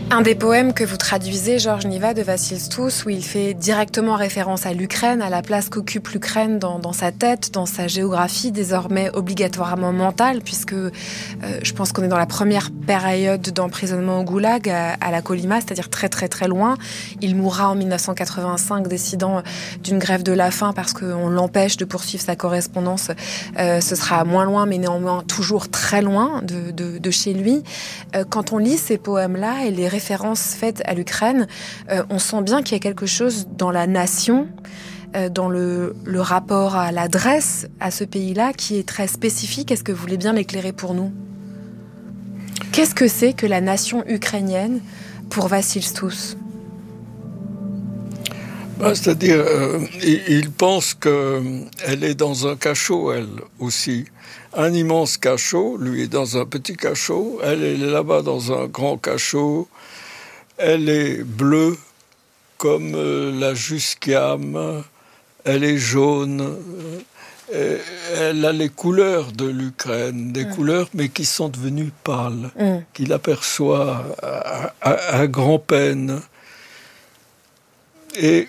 Un des poèmes que vous traduisez, Georges Niva, de Vassil Stouss, où il fait directement référence à l'Ukraine, à la place qu'occupe l'Ukraine dans sa tête, dans sa géographie, désormais obligatoirement mentale, puisque je pense qu'on est dans la première période d'emprisonnement au goulag, à la Kolyma, c'est-à-dire très très très loin. Il mourra en 1985, décidant d'une grève de la faim parce qu'on l'empêche de poursuivre sa correspondance. Ce sera moins loin, mais néanmoins toujours très loin de chez lui. Quand on lit ces poèmes-là et les références faites à l'Ukraine, on sent bien qu'il y a quelque chose dans la nation, dans le rapport à l'adresse à ce pays-là qui est très spécifique. Est-ce que vous voulez bien l'éclairer pour nous ? Qu'est-ce que c'est que la nation ukrainienne pour Vassil Stouss ? C'est-à-dire, il pense qu'elle est dans un cachot, elle aussi. Un immense cachot, lui est dans un petit cachot, elle est là-bas dans un grand cachot. Elle est bleue comme la jusquiame, elle est jaune, elle a les couleurs de l'Ukraine, des couleurs mais qui sont devenues pâles, qu'il aperçoit à grand-peine. Et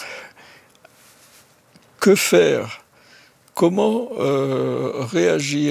que faire ? Comment réagir ?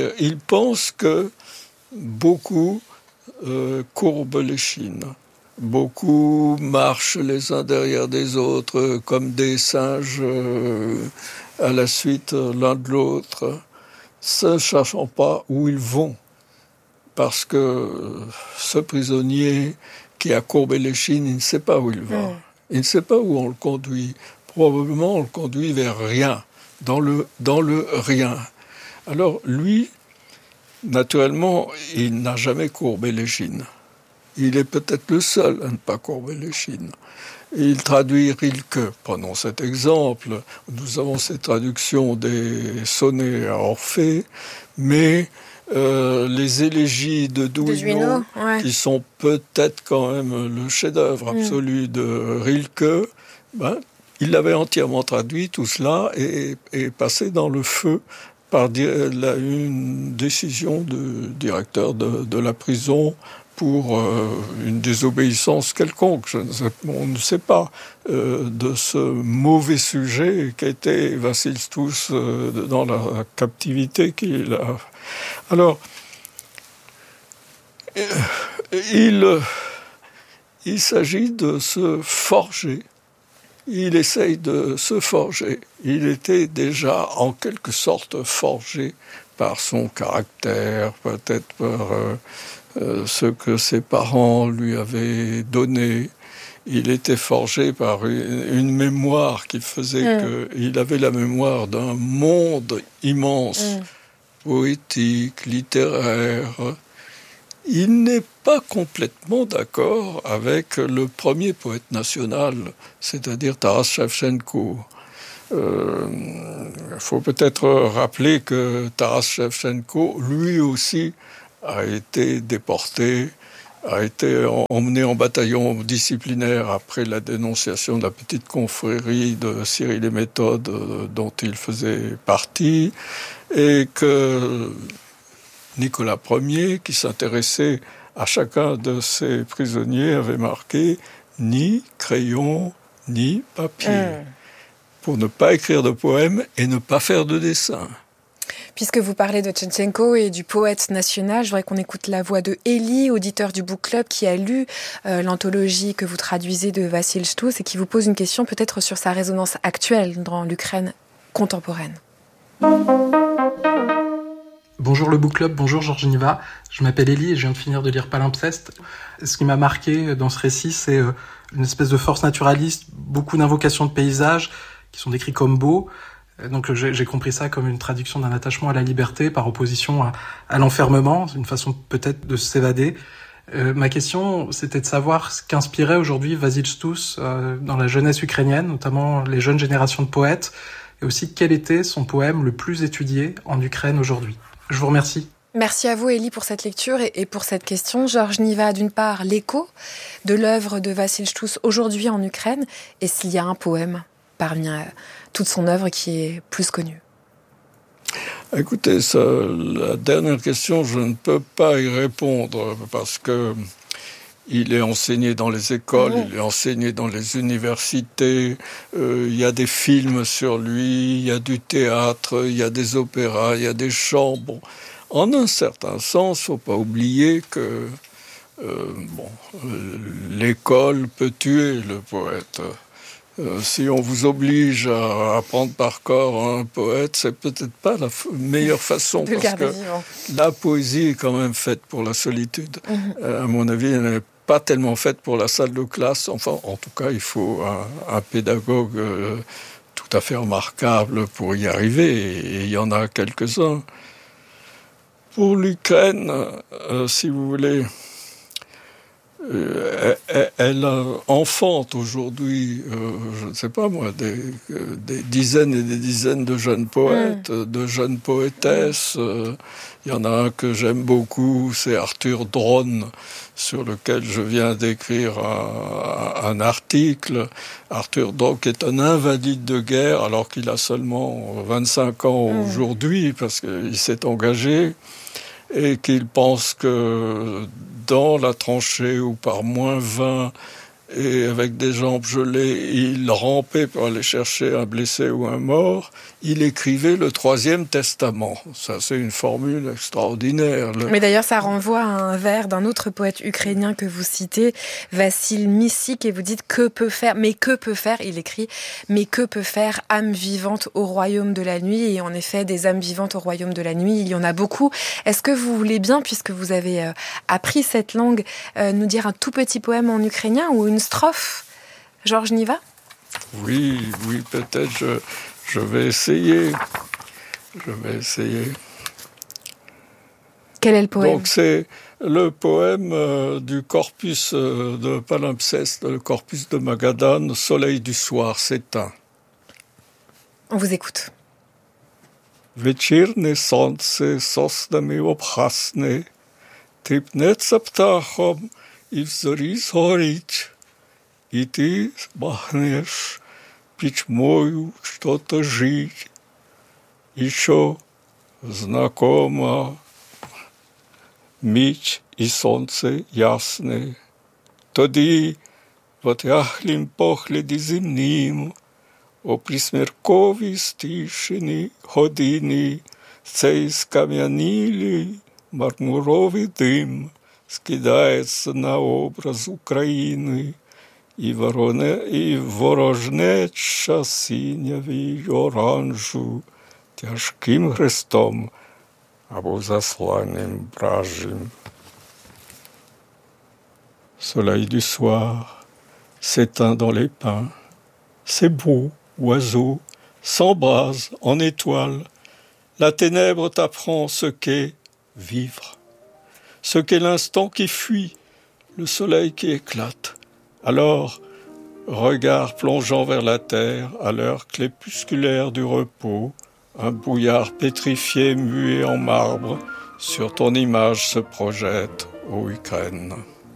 Il pense que beaucoup courbent l'échine. Beaucoup marchent les uns derrière des autres comme des singes à la suite l'un de l'autre, ne sachant pas où ils vont. Parce que ce prisonnier qui a courbé l'échine, il ne sait pas où il va. Il ne sait pas où on le conduit. Probablement on le conduit vers rien, dans le rien. Alors lui, naturellement, il n'a jamais courbé l'échine. Il est peut-être le seul à ne pas courber l'échine. Il traduit Rilke, prenons cet exemple. Nous avons cette traduction des sonnets à Orphée, mais les élégies de Douino, qui sont peut-être quand même le chef-d'œuvre absolu de Rilke, il l'avait entièrement traduit, tout cela, et passé dans le feu par une décision du directeur de la prison pour une désobéissance quelconque. On ne sait pas de ce mauvais sujet qu'était Vassil Stouss dans la captivité qu'il a. Alors, il s'agit de se forger. Il essaye de se forger. Il était déjà en quelque sorte forgé par son caractère, peut-être par ce que ses parents lui avaient donné. Il était forgé par une mémoire qui faisait qu'il avait la mémoire d'un monde immense, poétique, littéraire. Il n'est pas complètement d'accord avec le premier poète national, c'est-à-dire Taras Shevchenko. Il faut peut-être rappeler que Taras Shevchenko, lui aussi, a été déporté, a été emmené en bataillon disciplinaire après la dénonciation de la petite confrérie de Cyril et Méthode dont il faisait partie, et que Nicolas Ier, qui s'intéressait à chacun de ces prisonniers, avait marqué « ni crayon, ni papier », pour ne pas écrire de poèmes et ne pas faire de dessin. Puisque vous parlez de Shevchenko et du poète national, je voudrais qu'on écoute la voix de Élie, auditeur du Book Club, qui a lu l'anthologie que vous traduisez de Vassil Stouss et qui vous pose une question peut-être sur sa résonance actuelle dans l'Ukraine contemporaine. Bonjour le Book Club, bonjour Georges Niva. Je m'appelle Élie et je viens de finir de lire Palimpseste. Ce qui m'a marqué dans ce récit, c'est une espèce de force naturaliste, beaucoup d'invocations de paysages qui sont décrits comme beaux. Donc j'ai compris ça comme une traduction d'un attachement à la liberté par opposition à l'enfermement, une façon peut-être de s'évader. Ma question, c'était de savoir ce qu'inspirait aujourd'hui Vassil Stouss dans la jeunesse ukrainienne, notamment les jeunes générations de poètes, et aussi quel était son poème le plus étudié en Ukraine aujourd'hui. Je vous remercie. Merci à vous, Élie, pour cette lecture et pour cette question. Georges Niva, d'une part, l'écho de l'œuvre de Vassil Stouss aujourd'hui en Ukraine, et s'il y a un poème parmi toute son œuvre qui est plus connue. Écoutez, la dernière question, je ne peux pas y répondre parce que Il est enseigné dans les écoles, il est enseigné dans les universités, il y a des films sur lui, il y a du théâtre, il y a des opéras, il y a des chants. Bon, en un certain sens, il ne faut pas oublier que l'école peut tuer le poète. Si on vous oblige à apprendre par corps un poète, c'est peut-être pas la meilleure façon, parce que la poésie est quand même faite pour la solitude. À mon avis, elle n'est pas tellement faite pour la salle de classe. Enfin, en tout cas, il faut un pédagogue tout à fait remarquable pour y arriver, et il y en a quelques-uns. Pour l'Ukraine, si vous voulez, elle enfante aujourd'hui, je ne sais pas moi, des dizaines et des dizaines de jeunes poètes, de jeunes poétesses. Il y en a un que j'aime beaucoup, c'est Arthur Drone, sur lequel je viens d'écrire un article. Arthur Drone qui est un invalide de guerre, alors qu'il a seulement 25 ans aujourd'hui, parce qu'il s'est engagé, et qu'il pense que dans la tranchée ou par -20 et avec des jambes gelées, il rampait pour aller chercher un blessé ou un mort, il écrivait le 3e testament. Ça, c'est une formule extraordinaire. Mais d'ailleurs, ça renvoie à un vers d'un autre poète ukrainien que vous citez, Vassil Missik, et vous dites « Que peut faire ?» Mais que peut faire, il écrit « Mais que peut faire âme vivante au royaume de la nuit ?» Et en effet, des âmes vivantes au royaume de la nuit, il y en a beaucoup. Est-ce que vous voulez bien, puisque vous avez appris cette langue, nous dire un tout petit poème en ukrainien ou une strophe, Georges Niva? Oui, peut-être, je vais essayer. Quel est le poème? Donc c'est le poème du corpus de palimpseste, le corpus de Magadan, Soleil du soir s'éteint. On vous écoute. Вечірне сонце соснами обгасне, тріпнеться птахом і в зорі згорить. И ты махнешь пітьмою что-то жить. Еще знакома мить і сонце ясне. Тоді в отяглім погляді земнім о присмерковій стишені години цей скам'янілий мармуровий дим скидається на образ України. І ворожнеча синяві оранжу тяжким хрестом або засланням вражим. Soleil du soir s'éteint dans les pins. C'est beau, oiseau, s'embrase en étoiles. La ténèbre t'apprend ce qu'est vivre, ce qu'est l'instant qui fuit, le soleil qui éclate. Alors, regard plongeant vers la terre, à l'heure crépusculaire du repos, un brouillard pétrifié, muet en marbre, sur ton image se projette, ô Ukraine.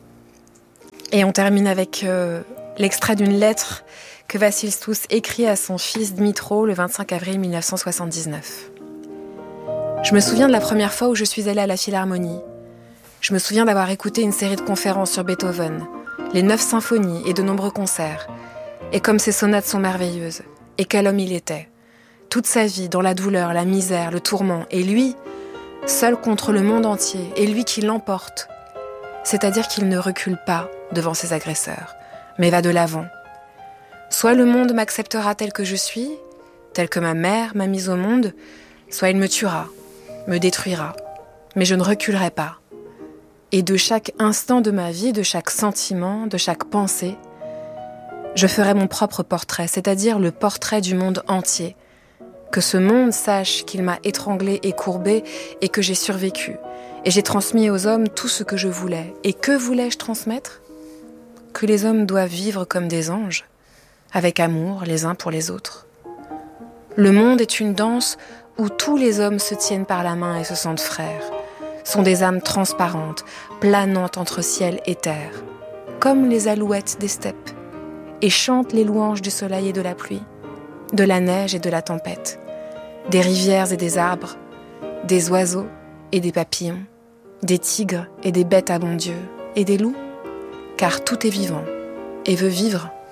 Et on termine avec l'extrait d'une lettre que Vassil Stouss écrit à son fils Dmitro le 25 avril 1979. Je me souviens de la première fois où je suis allée à la Philharmonie. Je me souviens d'avoir écouté une série de conférences sur Beethoven, les 9 symphonies et de nombreux concerts. Et comme ces sonates sont merveilleuses. Et quel homme il était. Toute sa vie, dans la douleur, la misère, le tourment. Et lui, seul contre le monde entier. Et lui qui l'emporte. C'est-à-dire qu'il ne recule pas devant ses agresseurs, mais va de l'avant. Soit le monde m'acceptera tel que je suis, tel que ma mère m'a mise au monde, soit il me tuera, me détruira. Mais je ne reculerai pas. Et de chaque instant de ma vie, de chaque sentiment, de chaque pensée, je ferai mon propre portrait, c'est-à-dire le portrait du monde entier. Que ce monde sache qu'il m'a étranglé et courbé et que j'ai survécu. Et j'ai transmis aux hommes tout ce que je voulais. Et que voulais-je transmettre? Que les hommes doivent vivre comme des anges, avec amour les uns pour les autres. Le monde est une danse où tous les hommes se tiennent par la main et se sentent frères. Sont des âmes transparentes, planantes entre ciel et terre, comme les alouettes des steppes, et chantent les louanges du soleil et de la pluie, de la neige et de la tempête, des rivières et des arbres, des oiseaux et des papillons, des tigres et des bêtes à bon Dieu, et des loups, car tout est vivant et veut vivre